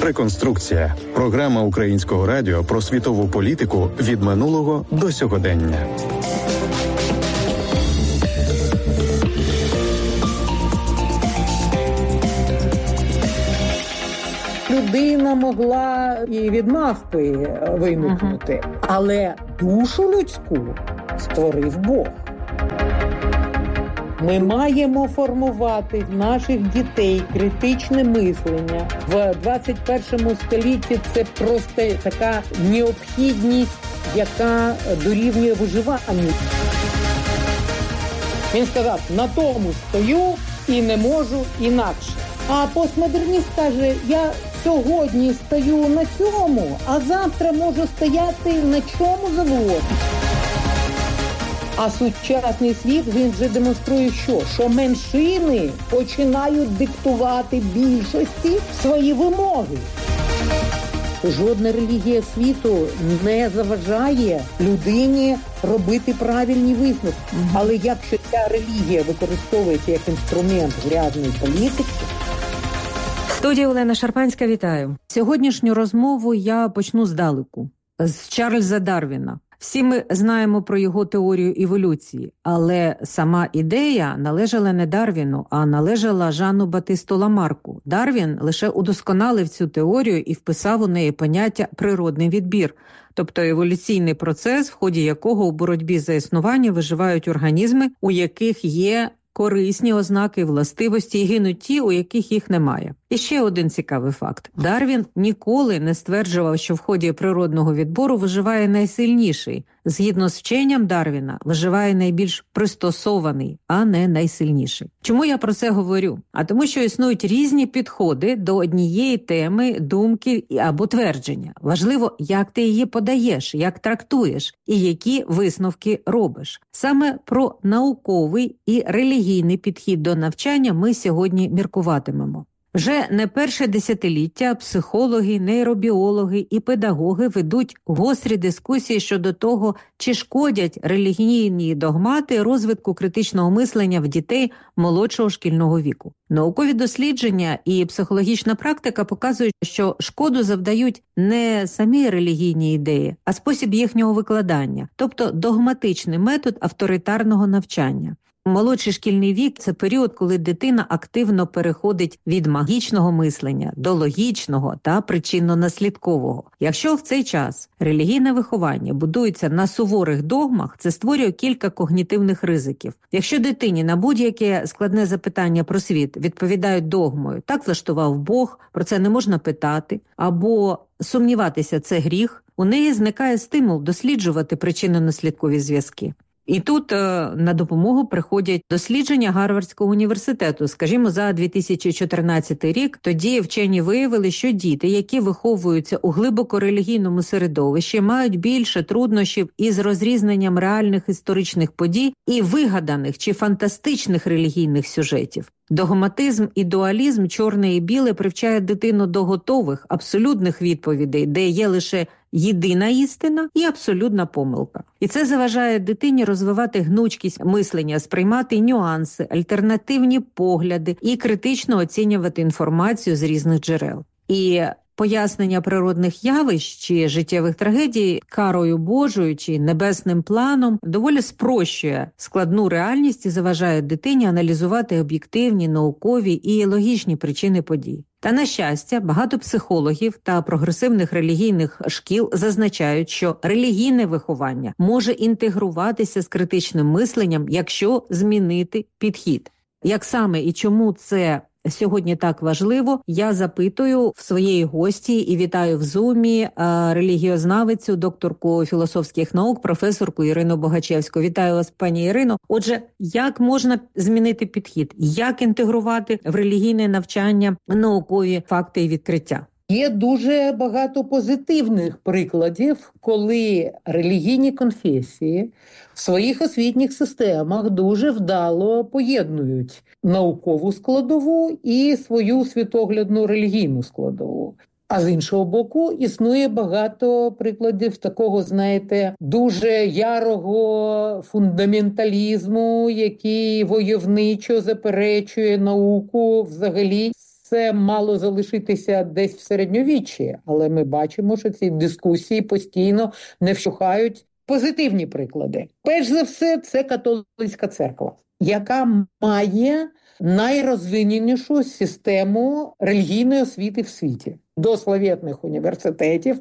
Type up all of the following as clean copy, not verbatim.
Реконструкція. Програма Українського радіо про світову політику від минулого до сьогодення. Людина могла і від мавпи виникнути, але душу людську створив Бог. Ми маємо формувати в наших дітей критичне мислення. В 21 столітті це просто така необхідність, яка дорівнює виживанню. Він сказав, на тому стою і не можу інакше. А постмодерніст каже, я сьогодні стою на цьому, а завтра можу стояти на чому завгодно. А сучасний світ, він вже демонструє що меншини починають диктувати більшості свої вимоги. Жодна релігія світу не заважає людині робити правильні висновки. Але якщо ця релігія використовується як інструмент грязної політики... В студії Олена Шарпанська, вітаю. Сьогоднішню розмову я почну здалеку, з Чарльза Дарвіна. Всі ми знаємо про його теорію еволюції, але сама ідея належала не Дарвіну, а належала Жану Батисту Ламарку. Дарвін лише удосконалив цю теорію і вписав у неї поняття «природний відбір», тобто еволюційний процес, в ході якого у боротьбі за існування виживають організми, у яких є корисні ознаки, властивості, і гинуть ті, у яких їх немає. І ще один цікавий факт. Дарвін ніколи не стверджував, що в ході природного відбору виживає найсильніший. Згідно з вченням Дарвіна, виживає найбільш пристосований, а не найсильніший. Чому я про це говорю? А тому, що існують різні підходи до однієї теми, думки або твердження. Важливо, як ти її подаєш, як трактуєш і які висновки робиш. Саме про науковий і релігійний підхід до навчання ми сьогодні міркуватимемо. Вже не перше десятиліття психологи, нейробіологи і педагоги ведуть гострі дискусії щодо того, чи шкодять релігійні догмати розвитку критичного мислення в дітей молодшого шкільного віку. Наукові дослідження і психологічна практика показують, що шкоду завдають не самі релігійні ідеї, а спосіб їхнього викладання, тобто догматичний метод авторитарного навчання. Молодший шкільний вік – це період, коли дитина активно переходить від магічного мислення до логічного та причинно-наслідкового. Якщо в цей час релігійне виховання будується на суворих догмах, це створює кілька когнітивних ризиків. Якщо дитині на будь-яке складне запитання про світ відповідають догмою «так влаштував Бог», про це не можна питати, або сумніватися – це гріх, у неї зникає стимул досліджувати причинно-наслідкові зв'язки. І тут на допомогу приходять дослідження Гарвардського університету, скажімо, за 2014 рік. Тоді вчені виявили, що діти, які виховуються у глибоко релігійному середовищі, мають більше труднощів із розрізненням реальних історичних подій і вигаданих чи фантастичних релігійних сюжетів. Догматизм і дуалізм, чорне і біле, привчає дитину до готових, абсолютних відповідей, де є лише єдина істина і абсолютна помилка. І це заважає дитині розвивати гнучкість мислення, сприймати нюанси, альтернативні погляди і критично оцінювати інформацію з різних джерел. І пояснення природних явищ чи життєвих трагедій карою Божою чи небесним планом доволі спрощує складну реальність і заважає дитині аналізувати об'єктивні, наукові і логічні причини подій. Та, на щастя, багато психологів та прогресивних релігійних шкіл зазначають, що релігійне виховання може інтегруватися з критичним мисленням, якщо змінити підхід. Як саме і чому це сьогодні так важливо, я запитую в своєї гості і вітаю в Зумі релігіознавицю, докторку філософських наук, професорку Ірину Богачевську. Вітаю вас, пані Ірино. Отже, як можна змінити підхід? Як інтегрувати в релігійне навчання наукові факти і відкриття? Є дуже багато позитивних прикладів, коли релігійні конфесії в своїх освітніх системах дуже вдало поєднують наукову складову і свою світоглядну релігійну складову. А з іншого боку, існує багато прикладів такого, знаєте, дуже ярого фундаменталізму, який войовничо заперечує науку взагалі з все мало залишитися десь в середньовіччі, але ми бачимо, що ці дискусії постійно не вщухають. Позитивні приклади. Перш за все, це католицька церква, яка має найрозвиненішу систему релігійної освіти в світі. До славетних університетів,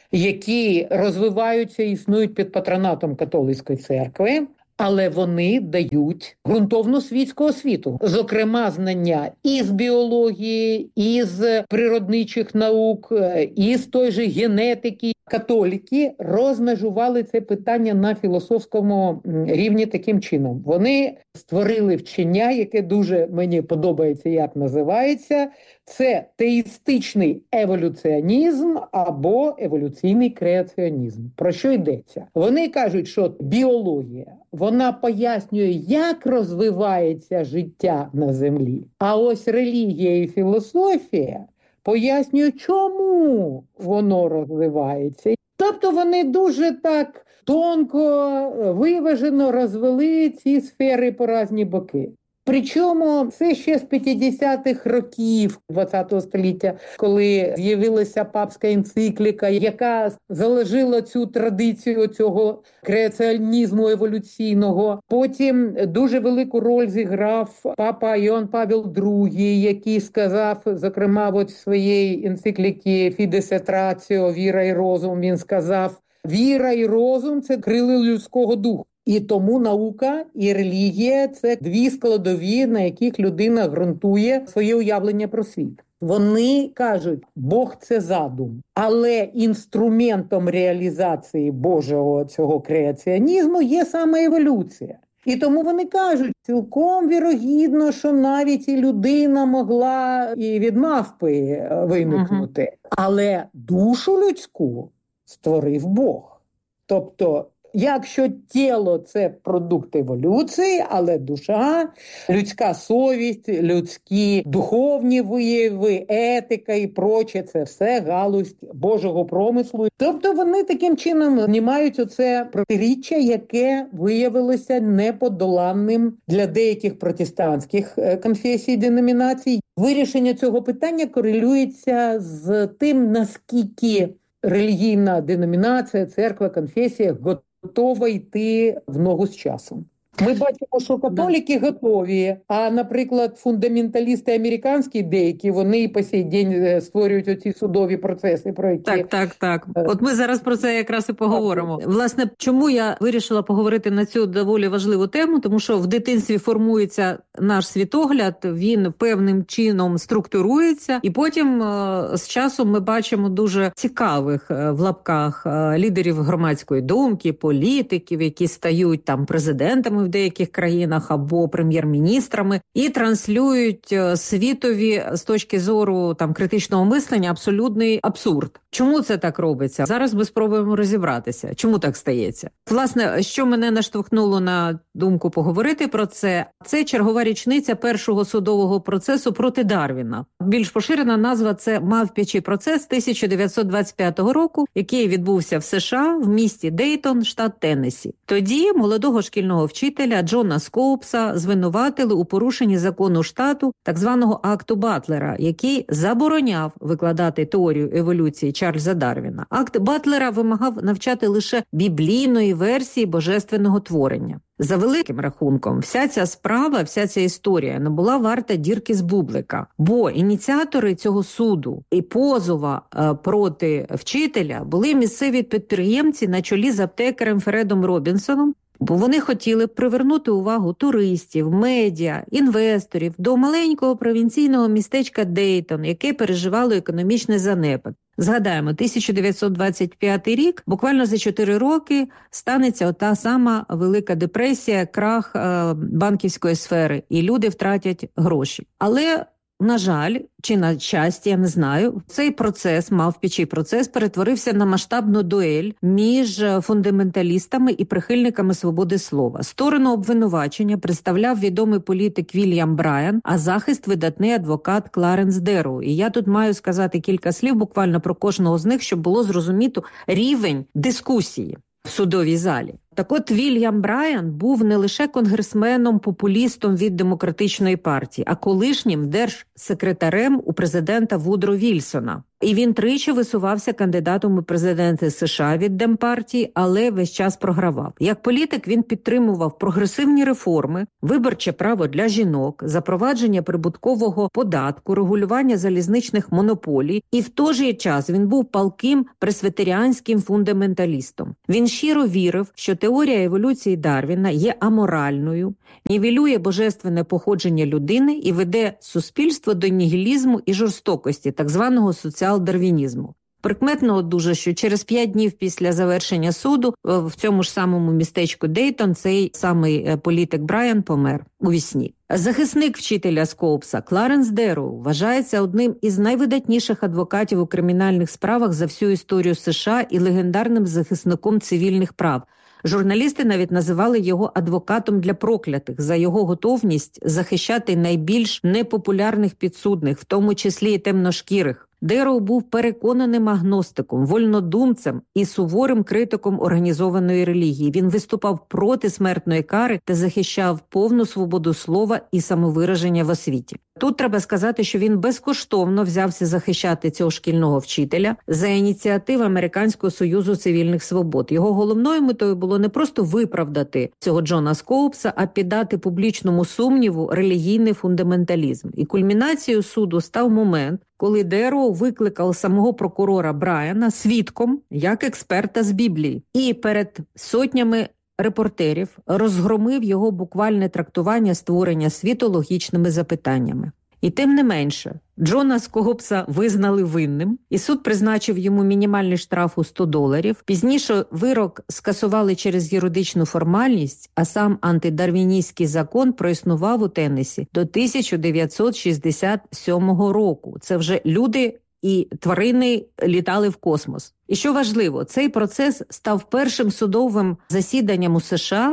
які розвиваються і існують під патронатом католицької церкви, але вони дають ґрунтовну світську освіту. Зокрема, знання із біології, із природничих наук, із той же генетики. Католики розмежували це питання на філософському рівні таким чином. Вони створили вчення, яке дуже мені подобається, як називається. Це теїстичний еволюціонізм або еволюційний креаціонізм. Про що йдеться? Вони кажуть, що біологія, вона пояснює, як розвивається життя на землі. А ось релігія і філософія пояснюють, чому воно розвивається. Тобто вони дуже так тонко, виважено розвели ці сфери по різні боки. Причому це ще з 50-х років ХХ століття, коли з'явилася папська енцикліка, яка заложила цю традицію цього креаціонізму еволюційного. Потім дуже велику роль зіграв папа Іоанн Павел II, який сказав, зокрема, в своїй енцикліці «Fides et ratio», «Віра і розум», він сказав, віра і розум – це крила людського духу. І тому наука і релігія – це дві складові, на яких людина ґрунтує своє уявлення про світ. Вони кажуть, Бог – це задум, але інструментом реалізації Божого цього креаціонізму є саме еволюція. І тому вони кажуть, цілком вірогідно, що навіть і людина могла і від мавпи виникнути. Але душу людську створив Бог. Тобто, якщо тіло – це продукт еволюції, але душа, людська совість, людські духовні вияви, етика і проче – це все галузь Божого промислу. Тобто вони таким чином знімають оце протиріччя, яке виявилося неподоланним для деяких протестантських конфесій, деномінацій. Вирішення цього питання корелюється з тим, наскільки релігійна деномінація, церква, конфесія готова йти в ногу з часом. Ми бачимо, що католики готові, а, наприклад, фундаменталісти американські деякі, вони і по сей день створюють оці судові процеси, про які... Так. От ми зараз про це якраз і поговоримо. Власне, чому я вирішила поговорити на цю доволі важливу тему? Тому що в дитинстві формується наш світогляд, він певним чином структурується, і потім з часом ми бачимо дуже цікавих в лапках лідерів громадської думки, політиків, які стають там президентами в деяких країнах або прем'єр-міністрами і транслюють світові з точки зору там критичного мислення абсолютний абсурд. Чому це так робиться? Зараз ми спробуємо розібратися. Чому так стається? Власне, що мене наштовхнуло на думку поговорити про це, це чергова річниця першого судового процесу проти Дарвіна. Більш поширена назва – це «Мавпячий процес» 1925 року, який відбувся в США в місті Дейтон, штат Теннессі. Тоді молодого шкільного вчителя Джона Скоупса звинуватили у порушенні закону штату, так званого акту Батлера, який забороняв викладати теорію еволюції Чарльза Дарвіна. Акт Батлера вимагав навчати лише біблійної версії божественного творення. За великим рахунком, вся ця справа, вся ця історія не була варта дірки з бублика, бо ініціатори цього суду і позова проти вчителя були місцеві підприємці на чолі з аптекарем Фредом Робінсоном, бо вони хотіли привернути увагу туристів, медіа, інвесторів до маленького провінційного містечка Дейтон, яке переживало економічний занепад. Згадаємо, 1925 рік, буквально за 4 роки, станеться ота сама Велика депресія, крах банківської сфери, і люди втратять гроші. Але, на жаль, чи на щастя, я не знаю, цей процес, мавпячий процес, перетворився на масштабну дуель між фундаменталістами і прихильниками свободи слова. Сторону обвинувачення представляв відомий політик Вільям Брайан, а захист – видатний адвокат Кларенс Дерроу. І я тут маю сказати кілька слів буквально про кожного з них, щоб було зрозуміто рівень дискусії. в судовій залі. Так от Вільям Брайан був не лише конгресменом-популістом від Демократичної партії, а колишнім держсекретарем у президента Вудро Вільсона. І він тричі висувався кандидатом у президенти США від Демпартії, але весь час програвав. Як політик він підтримував прогресивні реформи, виборче право для жінок, запровадження прибуткового податку, регулювання залізничних монополій, і в той же час він був палким пресвітеріанським фундаменталістом. Він щиро вірив, що теорія еволюції Дарвіна є аморальною, нівелює божественне походження людини і веде суспільство до нігілізму і жорстокості, так званого соціал-дарвінізму. Прикметно дуже, що через 5 днів після завершення суду в цьому ж самому містечку Дейтон цей самий політик Брайан помер у вісні. Захисник вчителя Скоупса Кларенс Дерроу вважається одним із найвидатніших адвокатів у кримінальних справах за всю історію США і легендарним захисником цивільних прав. Журналісти навіть називали його адвокатом для проклятих за його готовність захищати найбільш непопулярних підсудних, в тому числі і темношкірих. Дерроу був переконаним агностиком, вольнодумцем і суворим критиком організованої релігії. Він виступав проти смертної кари та захищав повну свободу слова і самовираження в освіті. Тут треба сказати, що він безкоштовно взявся захищати цього шкільного вчителя за ініціативи Американського союзу цивільних свобод. Його головною метою було не просто виправдати цього Джона Скоупса, а піддати публічному сумніву релігійний фундаменталізм. І кульмінацією суду став момент, коли Дерроу викликав самого прокурора Брайана свідком як експерта з Біблії. І перед сотнями репортерів розгромив його буквальне трактування створення світу логічними запитаннями. І тим не менше, Джона Скоупса визнали винним, і суд призначив йому мінімальний штраф у $100. Пізніше вирок скасували через юридичну формальність, а сам антидарвіністський закон проіснував у Теннессі до 1967 року. Це вже люди і тварини літали в космос. І що важливо, цей процес став першим судовим засіданням у США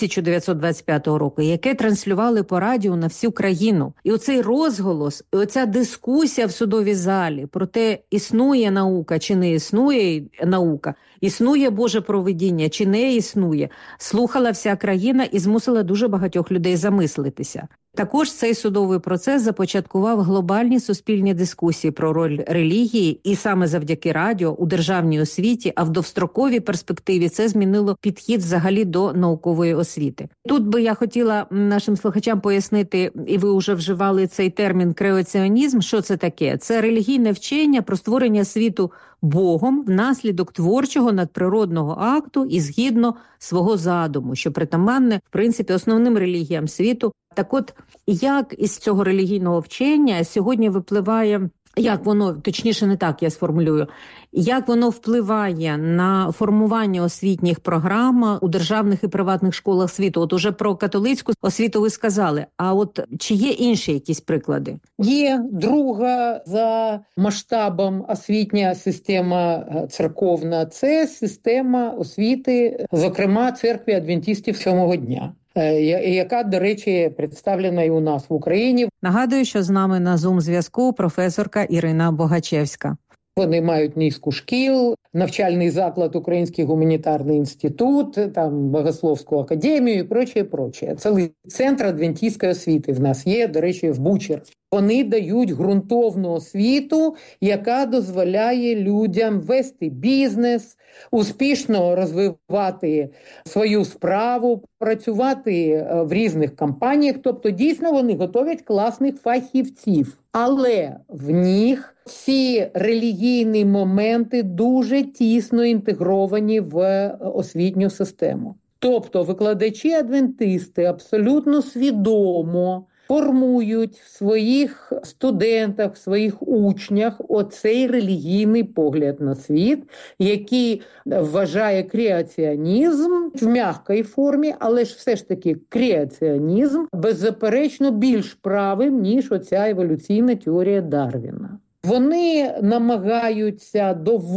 1925 року, яке транслювали по радіо на всю країну. І оцей розголос, і оця дискусія в судовій залі про те, існує наука чи не існує наука, існує Боже провидіння чи не існує, слухала вся країна і змусила дуже багатьох людей замислитися. Також цей судовий процес започаткував глобальні суспільні дискусії про роль релігії, і саме завдяки радіо у державній освіті, а в довстроковій перспективі це змінило підхід взагалі до наукової освіти. Тут би я хотіла нашим слухачам пояснити, і ви вже вживали цей термін креаціонізм, що це таке? Це релігійне вчення про створення світу Богом внаслідок творчого надприродного акту і згідно свого задуму, що притаманне, в принципі, основним релігіям світу. Так от, як із цього релігійного вчення сьогодні випливає, як воно, точніше не так я сформулюю, як воно впливає на формування освітніх програм у державних і приватних школах світу? От уже про католицьку освіту ви сказали, а от чи є інші якісь приклади? Є друга за масштабом освітня система церковна, це система освіти, зокрема церкви адвентистів сьомого дня, яка, до речі, представлена і у нас в Україні. Нагадую, що з нами на Zoom-зв'язку професорка Ірина Богачевська. Вони мають низку шкіл, навчальний заклад Український гуманітарний інститут, там Богословську академію і прочее. Цілий центр адвентистської освіти в нас є, до речі, в Бучер. Вони дають ґрунтовну освіту, яка дозволяє людям вести бізнес, успішно розвивати свою справу, працювати в різних компаніях. Тобто, дійсно, вони готують класних фахівців. Але в них всі релігійні моменти дуже тісно інтегровані в освітню систему. Тобто, викладачі-адвентисти абсолютно свідомо формують в своїх студентах, в своїх учнях оцей релігійний погляд на світ, який вважає креаціонізм в м'якій формі, але ж все ж таки креаціонізм беззаперечно більш правим, ніж оця еволюційна теорія Дарвіна. Вони намагаються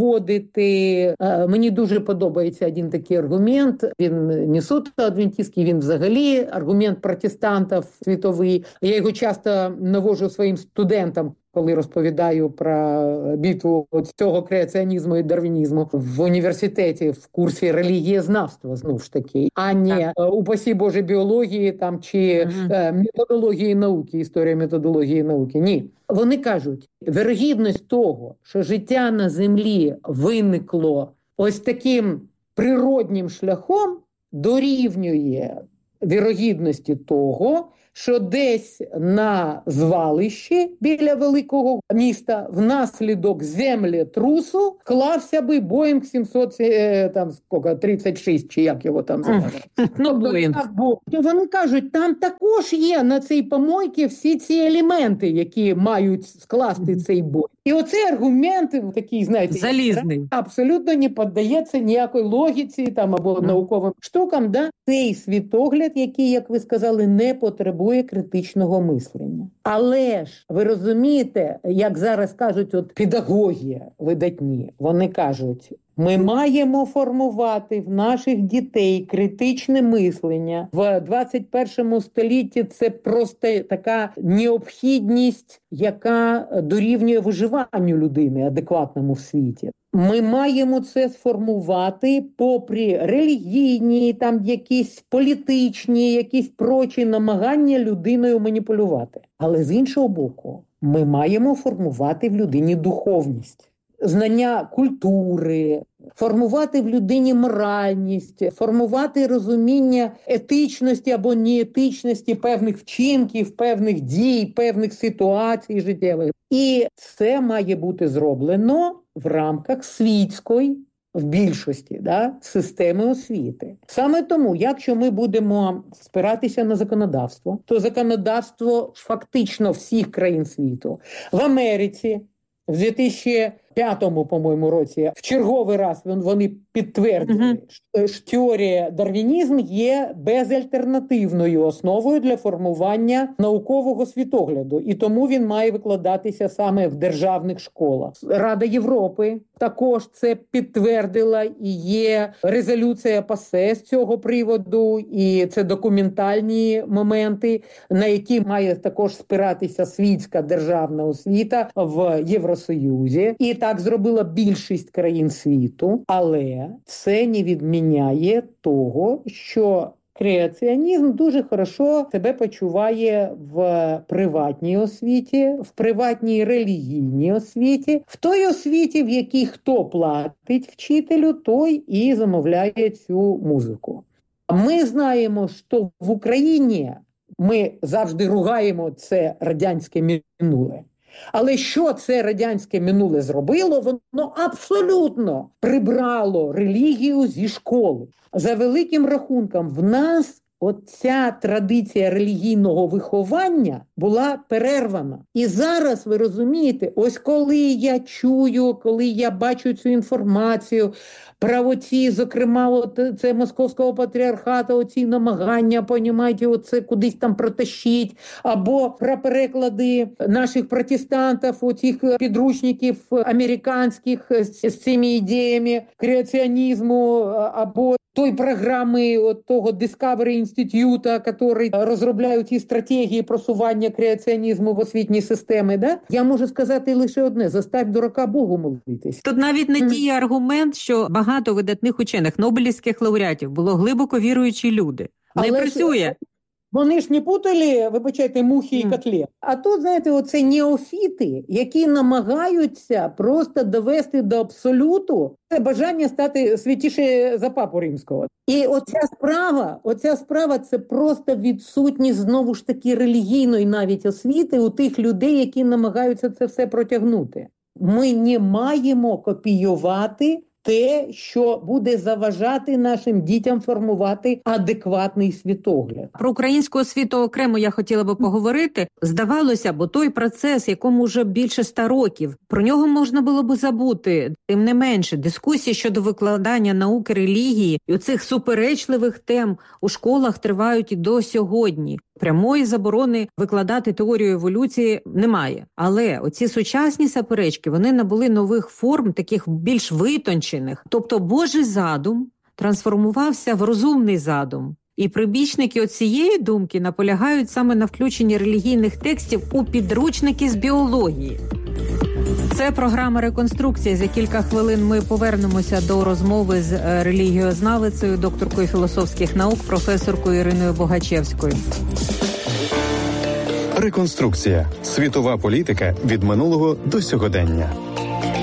доводити, мені дуже подобається один такий аргумент, він не суто адвентистський, він взагалі аргумент протестантів світовий. Я його часто наводжу своїм студентам, коли розповідаю про битву цього креаціонізму і дарвінізму в університеті в курсі релігієзнавства, знову ж таки, а не упасі Боже біології там чи методології науки, історія методології науки. Ні. Вони кажуть, вірогідність того, що життя на землі виникло ось таким природнім шляхом, дорівнює вірогідності того, що десь на звалищі біля великого міста внаслідок землетрусу клався би Боїнг 736, чи як його там називають. Вони кажуть, там також є на цій помойці всі ці елементи, які мають скласти цей Боїнг. І оцей аргумент такий, знаєте, залізний, абсолютно не піддається ніякої логіці там або науковим штукам. Да? Цей світогляд, який, як ви сказали, не потребує критичного мислення. Але ж, ви розумієте, як зараз кажуть, от педагоги видатні, вони кажуть, ми маємо формувати в наших дітей критичне мислення. В 21 столітті це просто така необхідність, яка дорівнює виживанню людини адекватному в світі. Ми маємо це сформувати попри релігійні, там якісь політичні, якісь прочі намагання людиною маніпулювати. Але з іншого боку, ми маємо формувати в людині духовність. Знання культури, формувати в людині моральність, формувати розуміння етичності або неетичності певних вчинків, певних дій, певних ситуацій життєвих. І це має бути зроблено в рамках світської, в більшості, системи освіти. Саме тому, якщо ми будемо спиратися на законодавство, то законодавство фактично всіх країн світу. В Америці в 2005, по-моєму, році в черговий раз вони підтвердили, що теорія дарвінізму є безальтернативною основою для формування наукового світогляду. І тому він має викладатися саме в державних школах. Рада Європи також це підтвердила, і є резолюція ПАСЕ з цього приводу, і це документальні моменти, на які має також спиратися світська державна освіта в Євросоюзі. І так зробила більшість країн світу, але це не відміняє того, що креаціонізм дуже хорошо себе почуває в приватній освіті, в приватній релігійній освіті, в той освіті, в якій хто платить вчителю, той і замовляє цю музику. Ми знаємо, що в Україні ми завжди ругаємо це радянське минуле. Але що це радянське минуле зробило? Воно абсолютно прибрало релігію зі школи. За великим рахунком, в нас оця традиція релігійного виховання була перервана. І зараз, ви розумієте, ось коли я чую, коли я бачу цю інформацію про оці, зокрема, це московського патріархату, оці намагання, понімаєте, оце кудись там протащить, або про переклади наших протестантів, оцих підручників американських з цими ідеями креаціонізму, або той програми от того Discovery Institute, який розробляє ці стратегії просування креаціонізму в освітній системі, да? Я можу сказати лише одне: заставь дурака Богу молитись. Тут навіть не діє аргумент, що багато видатних учених, нобелівських лауреатів було глибоко віруючі люди. Не працює. Вони ж не путали, вибачайте, мухи і котлет. А тут, знаєте, оце неофіти, які намагаються просто довести до абсолюту це бажання стати святіше за папу римського. І оця справа це просто відсутність, знову ж таки, релігійної навіть освіти у тих людей, які намагаються це все протягнути. Ми не маємо копіювати те, що буде заважати нашим дітям формувати адекватний світогляд. Про українську освіту окремо я хотіла би поговорити. Здавалося, бо той процес, якому вже більше 100 років, про нього можна було б забути. Тим не менше, дискусії щодо викладання науки, релігії і оцих суперечливих тем у школах тривають і до сьогодні. Прямої заборони викладати теорію еволюції немає. Але оці сучасні суперечки, вони набули нових форм, таких більш витончених. Тобто Божий задум трансформувався в розумний задум. І прибічники оцієї думки наполягають саме на включенні релігійних текстів у підручники з біології. Це програма «Реконструкція». За кілька хвилин ми повернемося до розмови з релігіознавицею, докторкою філософських наук, професоркою Іриною Богачевською. Реконструкція. Світова політика від минулого до сьогодення.